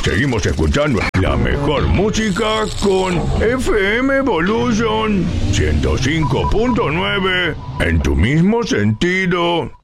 Seguimos escuchando la mejor música con FM Evolution 105.9 en tu mismo sentido.